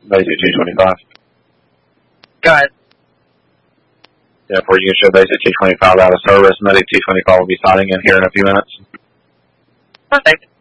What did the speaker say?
basic 225. Go ahead. Therefore, you can show basic 225 out of service. Medic 225 will be signing in here in a few minutes. Perfect.